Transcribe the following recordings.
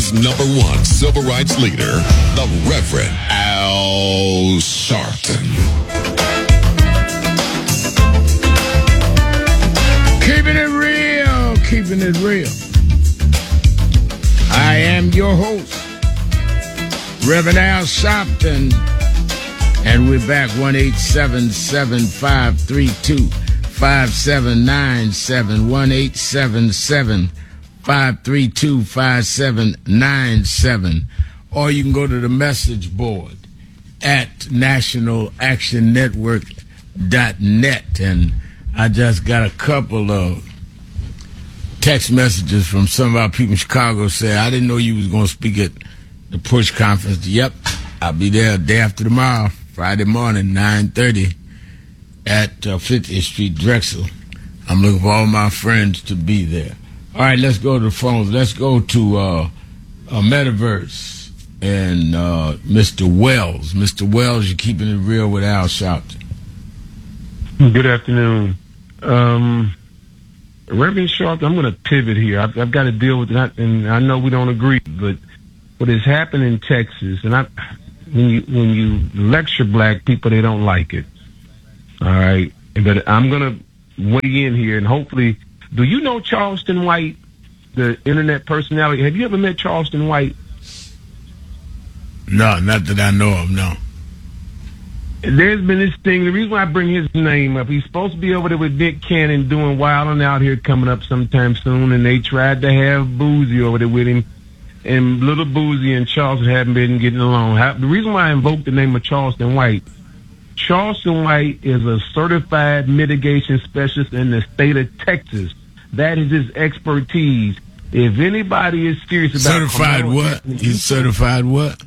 Texas's #1 civil rights leader, the Reverend Al Sharpton. Keeping it real, keeping it real. I am your host, Reverend Al Sharpton, and we're back 1-877-532-5797, 1-877-532-5797, or you can go to the message board at nationalactionnetwork.net, and I just got a couple of text messages from some of our people in Chicago saying, I didn't know you was going to speak at the Push Conference. Yep, I'll be there day after tomorrow, Friday morning, 9:30 at 50th Street, Drexel. I'm looking for all my friends to be there. All right, let's go to the phones. Let's go to Metaverse and Mr. Wells. Mr. Wells, you're keeping it real with Al Sharpton. Good afternoon. Reverend Sharpton, I'm going to pivot here. I've got to deal with that, and I know we don't agree, but what has happened in Texas, and when you lecture black people, they don't like it. All right? But I'm going to weigh in here, and hopefully, do you know Charleston White, the internet personality? Have you ever met Charleston White? No, not that I know of, no. There's been this thing. The reason why I bring his name up, he's supposed to be over there with Nick Cannon doing Wild and Out Here coming up sometime soon, and they tried to have Boozy over there with him, and little Boozy and Charleston haven't been getting along. The reason why I invoked the name of Charleston White is a certified mitigation specialist in the state of Texas. That is his expertise. If anybody is serious about certified what? He's certified what?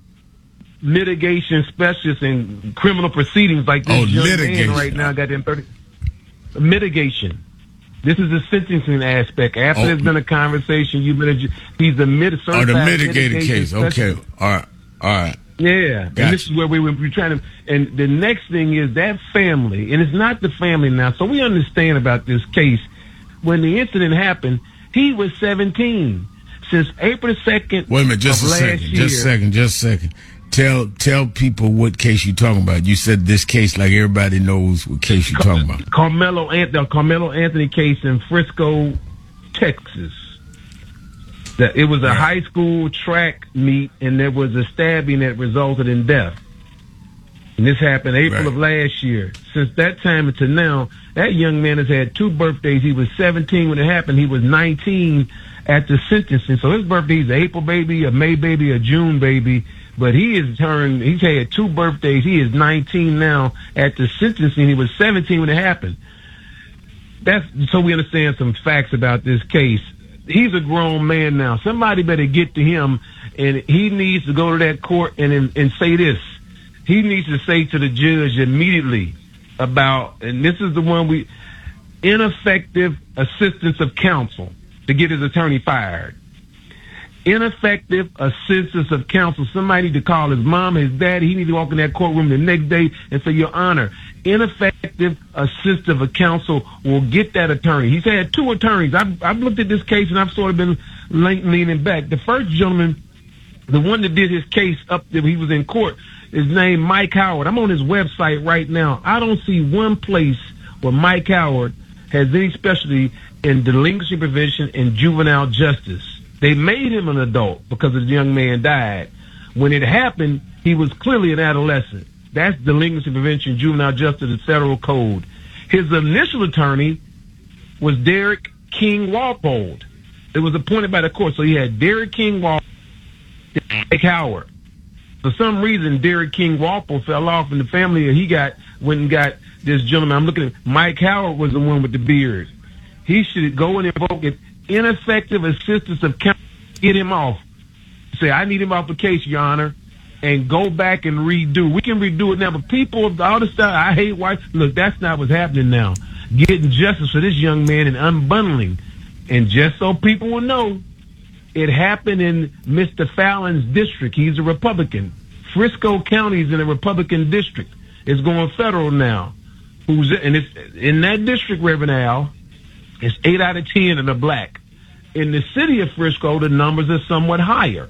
Mitigation specialist in criminal proceedings like this young man right now got them 30. Mitigation. This is the sentencing aspect. After there's been a conversation, he's a certified the mitigated case. Okay. All right. Yeah. Gotcha. And this is where we're trying to, and the next thing is that family, and it's not the family now, so we understand about this case. When the incident happened, he was 17. Since April 2nd Wait a minute, just a second. Tell people what case you're talking about. You said this case like everybody knows what case you're talking about. Carmelo Anthony case in Frisco, Texas. It was a high school track meet, and there was a stabbing that resulted in death. And this happened April of last year. Since that time until now, that young man has had 2 birthdays. He was 17 when it happened. He was 19 at the sentencing. So his birthday is an April baby, a May baby, a June baby. But he's had 2 birthdays. He is 19 now at the sentencing. He was 17 when it happened. That's so we understand some facts about this case. He's a grown man now. Somebody better get to him, and he needs to go to that court and say this. He needs to say to the judge immediately about, and this is the one ineffective assistance of counsel to get his attorney fired. Ineffective assistance of counsel. Somebody need to call his mom, his dad. He need to walk in that courtroom the next day and say, Your Honor, ineffective assistance of counsel will get that attorney. He's had 2 attorneys. I've looked at this case and I've sort of been leaning back. The first gentleman, the one that did his case up there, he was in court, is named Mike Howard. I'm on his website right now. I don't see one place where Mike Howard has any specialty in delinquency prevention and juvenile justice. They made him an adult because the young man died. When it happened, he was clearly an adolescent. That's delinquency prevention, juvenile justice, the federal code. His initial attorney was Derek King Walpole. It was appointed by the court. So he had Derek King Walpole and Mike Howard. For some reason, Derek King Walpole fell off in the family, and he went and got this gentleman. I'm looking at Mike Howard was the one with the beard. He should go and invoke it. Ineffective assistance of counsel, get him off. Say, I need him off the case, Your Honor, and go back and redo. We can redo it now, but people, all the stuff, I hate white. Look, that's not what's happening now. Getting justice for this young man and unbundling. And just so people will know, it happened in Mr. Fallon's district. He's a Republican. Frisco County is in a Republican district. It's going federal now. And it's in that district, Reverend Al, it's 8 out of 10 that are black. in the city of Frisco, the numbers are somewhat higher.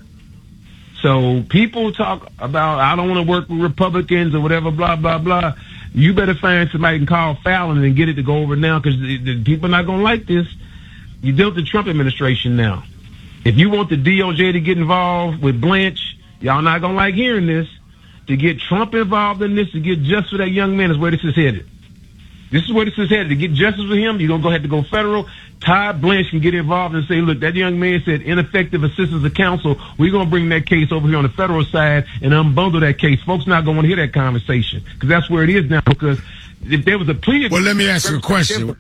So people talk about, I don't want to work with Republicans or whatever, blah, blah, blah. You better find somebody and call Fallon and get it to go over now, because the people are not going to like this. You dealt with the Trump administration now. If you want the DOJ to get involved with Blanche, y'all not going to like hearing this. To get Trump involved in this, to get justice for that young man, is where this is headed. This is where this is headed. To get justice for him, you're going to have to go federal. Todd Blanche can get involved and say, look, that young man said ineffective assistance of counsel. We're going to bring that case over here on the federal side and unbundle that case. Folks not going to want to hear that conversation, because that's where it is now. Because if there was a plea... Well, let me ask you a question.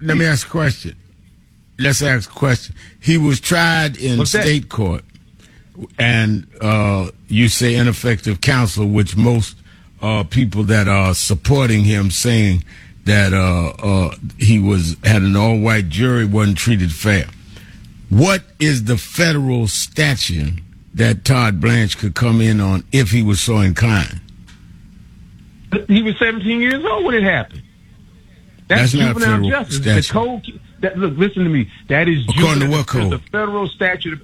Let's ask a question. He was tried in state court, and you say ineffective counsel, which most people that are supporting him saying that he had an all-white jury, wasn't treated fair. What is the federal statute that Todd Blanche could come in on if he was so inclined? He was 17 years old when it happened. That's not juvenile justice. Statute. The code. Look, listen to me. That is according to what code? The federal statute.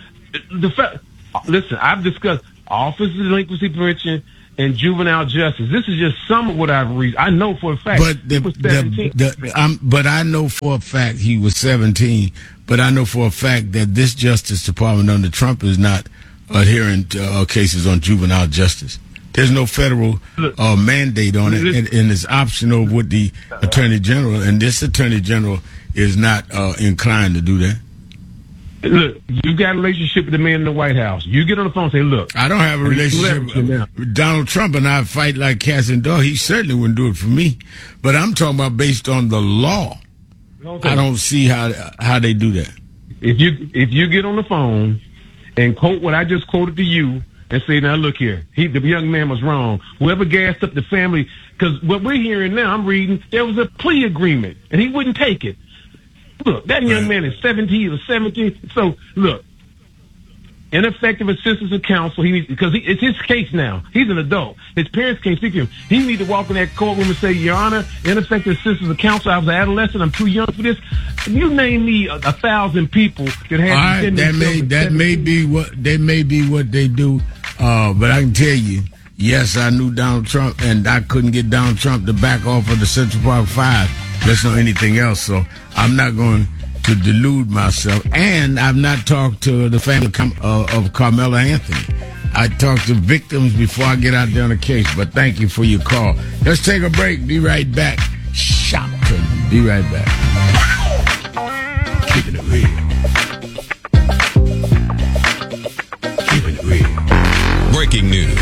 Listen, I've discussed Office of Delinquency Prevention and juvenile justice. This is just some of what I've read. I know for a fact he was 17. But I know for a fact he was 17. But I know for a fact that this Justice Department under Trump is not adhering to cases on juvenile justice. There's no federal mandate on it, and it's optional with the Attorney General. And this Attorney General is not inclined to do that. Look, you got a relationship with the man in the White House. You get on the phone and say, look. I don't have a relationship with Donald Trump, and I fight like cats and dogs. He certainly wouldn't do it for me. But I'm talking about based on the law. I don't see how they do that. If you get on the phone and quote what I just quoted to you and say, now look here, the young man was wrong. Whoever gassed up the family, because what we're hearing now, I'm reading, there was a plea agreement, and he wouldn't take it. Look, that young man is 17 or 17. So, look, ineffective assistance of counsel, because it's his case now. He's an adult. His parents can't speak to him. He needs to walk in that courtroom and say, Your Honor, ineffective assistance of counsel, I was an adolescent, I'm too young for this. You name me 1,000 people that have... All right, that may be what they do, but I can tell you, yes, I knew Donald Trump, and I couldn't get Donald Trump to back off of the Central Park 5. Let's know anything else, so I'm not going to delude myself. And I've not talked to the family of Carmela Anthony. I talk to victims before I get out there on the case, but thank you for your call. Let's take a break. Be right back. Shopton. Be right back. Keeping it real. Keeping it real. Breaking news.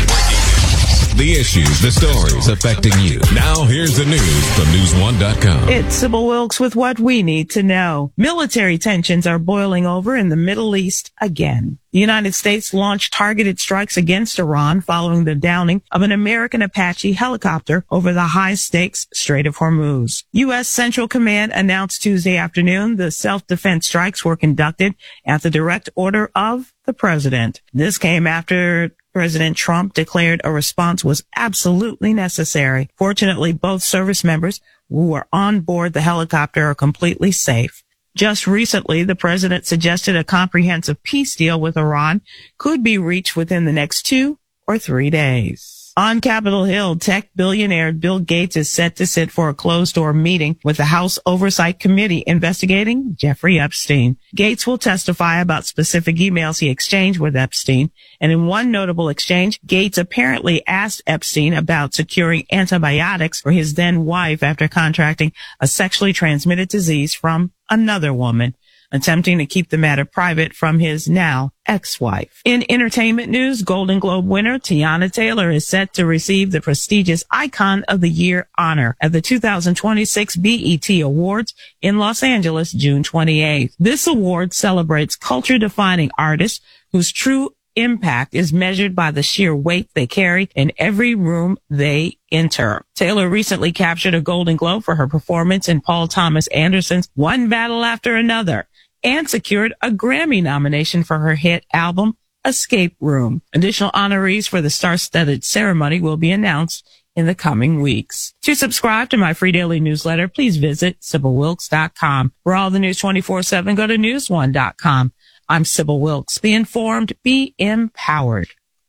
The issues, the stories affecting you. Now here's the news from News1.com. It's Sybil Wilkes with what we need to know. Military tensions are boiling over in the Middle East again. The United States launched targeted strikes against Iran following the downing of an American Apache helicopter over the high-stakes Strait of Hormuz. U.S. Central Command announced Tuesday afternoon the self-defense strikes were conducted at the direct order of the president. This came after President Trump declared a response was absolutely necessary. Fortunately, both service members who were on board the helicopter are completely safe. Just recently, the president suggested a comprehensive peace deal with Iran could be reached within the next 2 or 3 days. On Capitol Hill, tech billionaire Bill Gates is set to sit for a closed-door meeting with the House Oversight Committee investigating Jeffrey Epstein. Gates will testify about specific emails he exchanged with Epstein, and in one notable exchange, Gates apparently asked Epstein about securing antibiotics for his then-wife after contracting a sexually transmitted disease from another woman, attempting to keep the matter private from his now ex-wife. In entertainment news, Golden Globe winner Teyana Taylor is set to receive the prestigious Icon of the Year honor at the 2026 BET Awards in Los Angeles, June 28th. This award celebrates culture-defining artists whose true impact is measured by the sheer weight they carry in every room they enter. Taylor recently captured a Golden Globe for her performance in Paul Thomas Anderson's One Battle After Another, and secured a Grammy nomination for her hit album, Escape Room. Additional honorees for the star-studded ceremony will be announced in the coming weeks. To subscribe to my free daily newsletter, please visit SybilWilkes.com. For all the news 24/7, go to News1.com. I'm Sybil Wilkes. Be informed, be empowered.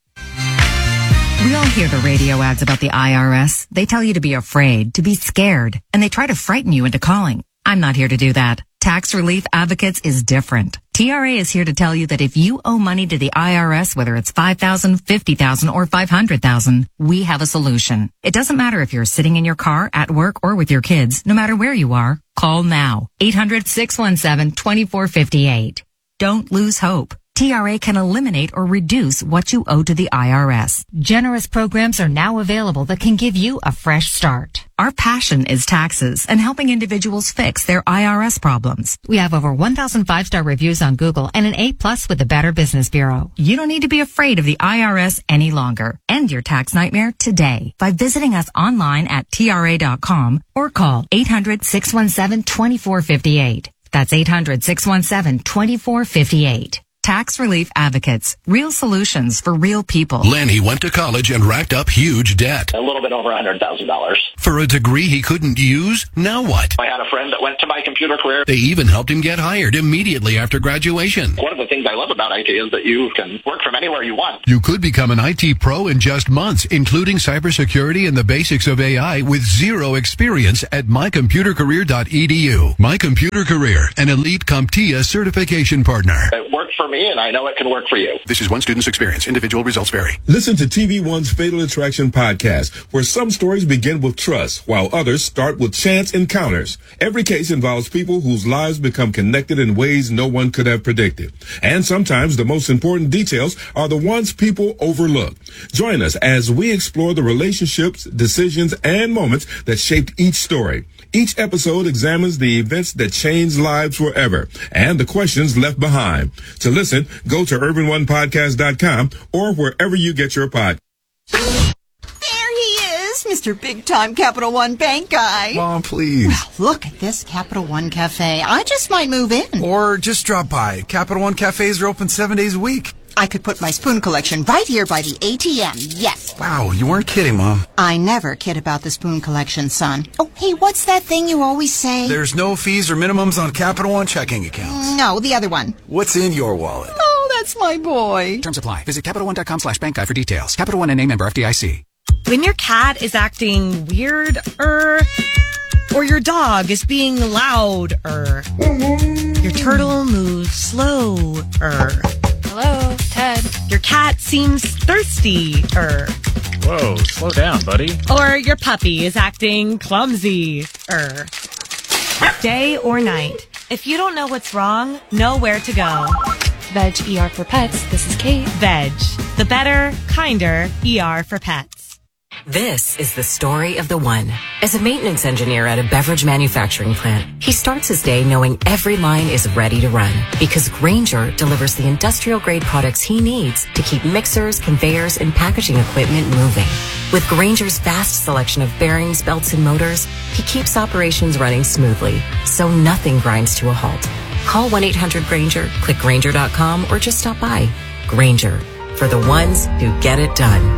We all hear the radio ads about the IRS. They tell you to be afraid, to be scared, and they try to frighten you into calling. I'm not here to do that. Tax Relief Advocates is different. TRA is here to tell you that if you owe money to the IRS, whether it's $5,000, $50,000, or $500,000, we have a solution. It doesn't matter if you're sitting in your car, at work, or with your kids. No matter where you are, call now. 800-617-2458. Don't lose hope. TRA can eliminate or reduce what you owe to the IRS. Generous programs are now available that can give you a fresh start. Our passion is taxes and helping individuals fix their IRS problems. We have over 1,000 5-star reviews on Google and an A+ with the Better Business Bureau. You don't need to be afraid of the IRS any longer. End your tax nightmare today by visiting us online at TRA.com or call 800-617-2458. That's 800-617-2458. Tax Relief Advocates. Real solutions for real people. Lenny went to college and racked up huge debt. A little bit over $100,000. For a degree he couldn't use? Now what? I had a friend that went to My Computer Career. They even helped him get hired immediately after graduation. One of the things I love about IT is that you can work from anywhere you want. You could become an IT pro in just months, including cybersecurity and the basics of AI with zero experience at mycomputercareer.edu. My Computer Career, an elite CompTIA certification partner. It worked for me, and I know it can work for you. This is one student's experience. Individual results vary. Listen to TV One's Fatal Attraction podcast, where some stories begin with trust, while others start with chance encounters. Every case involves people whose lives become connected in ways no one could have predicted. And sometimes the most important details are the ones people overlook. Join us as we explore the relationships, decisions, and moments that shaped each story. Each episode examines the events that changed lives forever and the questions left behind. To listen, go to urbanonepodcast.com or wherever you get your podcast. There he is, Mr. Big Time Capital One Bank guy. Mom, please. Well, look at this Capital One Cafe. I just might move in. Or just drop by. Capital One cafes are open 7 days a week. I could put my spoon collection right here by the ATM, yes. Wow, you weren't kidding, Mom. I never kid about the spoon collection, son. Oh, hey, what's that thing you always say? There's no fees or minimums on Capital One checking accounts. No, the other one. What's in your wallet? Oh, that's my boy. Terms apply. Visit CapitalOne.com/bankguide for details. Capital One and a member FDIC. When your cat is acting weird, or your dog is being loud, your turtle moves slow, Hello, Ted. Your cat seems thirsty, Whoa, slow down, buddy. Or your puppy is acting clumsy, Day or night, if you don't know what's wrong, know where to go. Veg ER for Pets. This is Kate. Veg, the better, kinder ER for pets. This is the story of the one. As a maintenance engineer at a beverage manufacturing plant, he starts his day knowing every line is ready to run because Grainger delivers the industrial-grade products he needs to keep mixers, conveyors, and packaging equipment moving. With Grainger's vast selection of bearings, belts, and motors, he keeps operations running smoothly, so nothing grinds to a halt. Call 1-800-GRAINGER, click Grainger.com, or just stop by. Grainger, for the ones who get it done.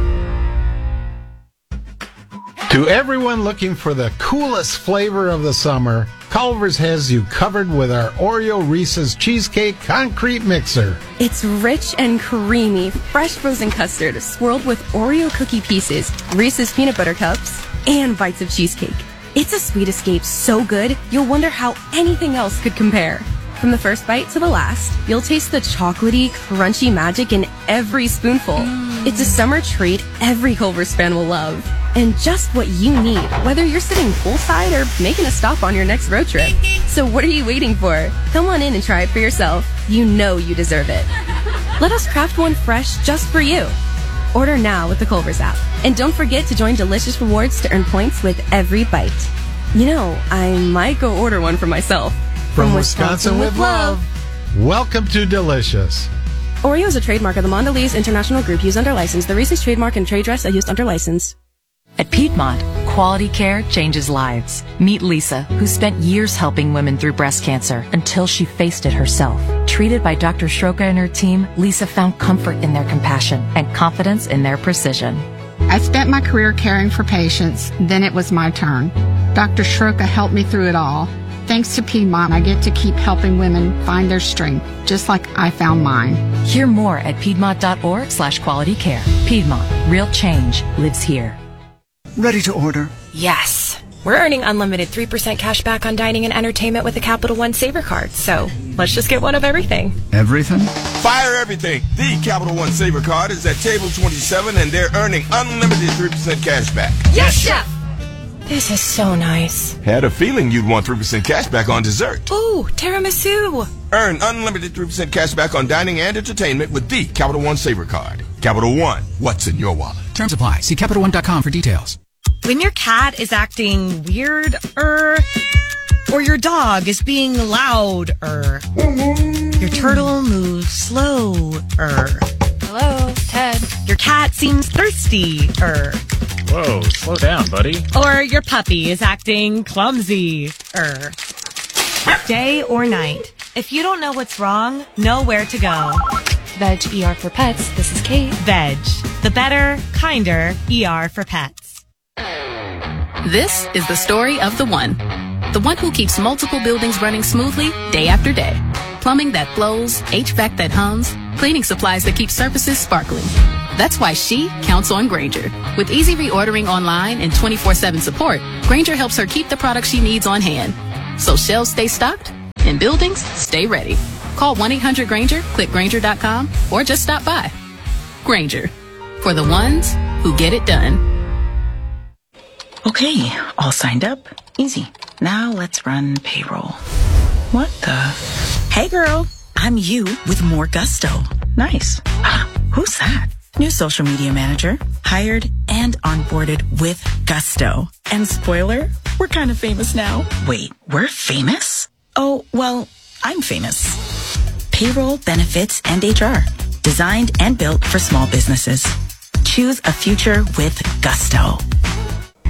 To everyone looking for the coolest flavor of the summer, Culver's has you covered with our Oreo Reese's Cheesecake Concrete Mixer. It's rich and creamy, fresh frozen custard swirled with Oreo cookie pieces, Reese's peanut butter cups, and bites of cheesecake. It's a sweet escape so good, you'll wonder how anything else could compare. From the first bite to the last, you'll taste the chocolatey, crunchy magic in every spoonful. It's a summer treat every Culver's fan will love. And just what you need, whether you're sitting poolside or making a stop on your next road trip. So what are you waiting for? Come on in and try it for yourself. You know you deserve it. Let us craft one fresh just for you. Order now with the Culver's app. And don't forget to join Delicious Rewards to earn points with every bite. You know, I might go order one for myself. From Wisconsin with love. Welcome to Delicious. Oreo is a trademark of the Mondelez International Group used under license. The Reese's trademark and trade dress are used under license. At Piedmont, quality care changes lives. Meet Lisa, who spent years helping women through breast cancer until she faced it herself. Treated by Dr. Schroka and her team, Lisa found comfort in their compassion and confidence in their precision. I spent my career caring for patients, then it was my turn. Dr. Schroka helped me through it all. Thanks to Piedmont, I get to keep helping women find their strength, just like I found mine. Hear more at Piedmont.org/quality care. Piedmont, real change lives here. Ready to order? Yes. We're earning unlimited 3% cash back on dining and entertainment with the Capital One Saver card. So let's just get one of everything. Everything? Fire everything. The Capital One Saver card is at table 27 and they're earning unlimited 3% cash back. Yes, Chef! This is so nice. Had a feeling you'd want 3% cash back on dessert. Ooh, tiramisu. Earn unlimited 3% cash back on dining and entertainment with the Capital One Saver card. Capital One, what's in your wallet? Terms apply. See CapitalOne.com for details. When your cat is acting weird, or your dog is being loud, your turtle moves slow, Hello, Ted. Your cat seems thirsty, Whoa, slow down, buddy. Or your puppy is acting clumsy, Day or night, if you don't know what's wrong, know where to go. Veg ER for Pets. This is Kate. Veg, the better, kinder ER for pets. This is the story of the one who keeps multiple buildings running smoothly day after day. Plumbing that flows, HVAC that hums, cleaning supplies that keep surfaces sparkling. That's why she counts on Grainger. With easy reordering online and 24/7 support, Grainger helps her keep the products she needs on hand. So shelves stay stocked and buildings stay ready. Call 1-800-GRAINGER, click Grainger.com, or just stop by. Grainger, for the ones who get it done. Okay, all signed up. Easy. Now let's run payroll. What the? Hey girl, I'm you with more gusto. Nice. Who's that? New social media manager. Hired and onboarded with gusto. And spoiler, we're kind of famous now. Wait, we're famous? Oh, well, I'm famous. Payroll, benefits, and HR. Designed and built for small businesses. Choose a future with gusto.